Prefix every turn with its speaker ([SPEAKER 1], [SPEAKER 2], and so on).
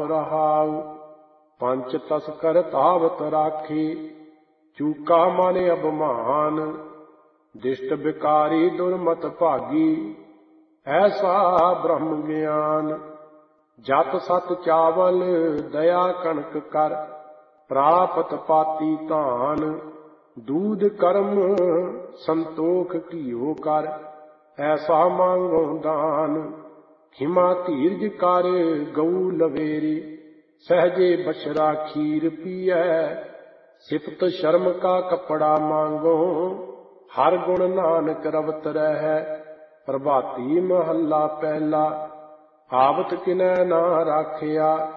[SPEAKER 1] रहाऊ। पंच तस्कर तावत राखे, चूका मन अभिमान। दिष्ट बिकारी दुर्मत भागी, ऐसा ब्रह्म ज्ञान। जत सत चावल दया कनक कर, प्रापत पाती धान। दूध कर्म संतोख घीओ कर, ऐसा मांगो दान। खिमा धीरज कर गऊ लवेरी, सहजे बछरा खीर पियै। सिफत शर्म का कपड़ा मांगो, हर गुण नानक रवत रहै। प्रभाती महला पहला, आवत किनै ना राखिया।